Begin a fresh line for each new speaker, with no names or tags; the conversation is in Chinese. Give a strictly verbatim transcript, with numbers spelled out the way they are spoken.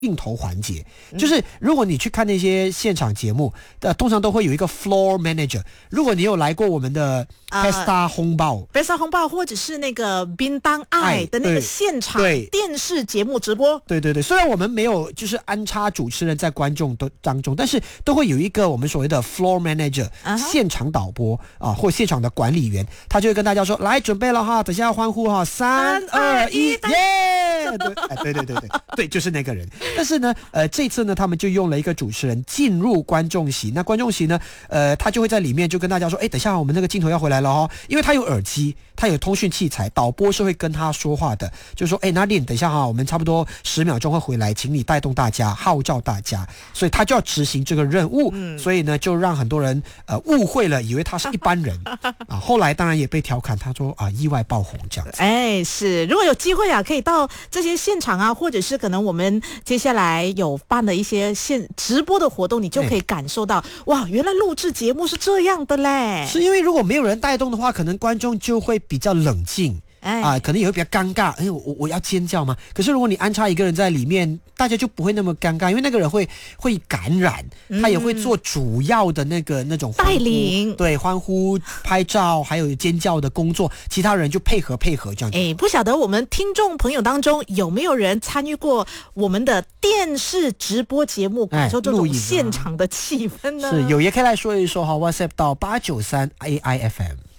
镜头环节，就是如果你去看那些现场节目，呃，通常都会有一个 floor manager。如果你有来过我们的 Pesta 红包、
呃、Pesta 红包或者是那个冰当爱的那个现场电视节目直播，
对对对，虽然我们没有就是安插主持人在观众的当中，但是都会有一个我们所谓的 floor manager、uh-huh. 现场导播啊，或现场的管理员，他就会跟大家说：“来，准备了哈，等一下要欢呼哈，三二一，耶！”对，哎，对对对对对，就是那个人。但是呢，呃，这次呢，他们就用了一个主持人进入观众席。那观众席呢，呃，他就会在里面就跟大家说：“哎，等一下，我们那个镜头要回来了哦。”因为他有耳机，他有通讯器材，导播是会跟他说话的，就说：“哎 ，Nadine， 等一下哈，我们差不多十秒钟会回来，请你带动大家，号召大家。”所以他就要执行这个任务，嗯、所以呢，就让很多人呃误会了，以为他是一般人啊。后来当然也被调侃，他说啊，意外爆红这样子。
哎，是，如果有机会啊，可以到这些现场啊，或者是可能我们接下来有办的一些现直播的活动，你就可以感受到，哇，原来录制节目是这样的嘞。
是因为如果没有人带动的话，可能观众就会比较冷静。哎，啊，可能也会比较尴尬。哎，我我要尖叫吗？可是如果你安插一个人在里面，大家就不会那么尴尬，因为那个人会会感染，他也会做主要的那个那种
带领，
对，欢呼、拍照，还有尖叫的工作，其他人就配合配合这样子。
哎，不晓得我们听众朋友当中有没有人参与过我们的电视直播节目，感受这种现场的气氛呢？
是，有也可以来说一说哈 ，WhatsApp 到八九三 A I F M。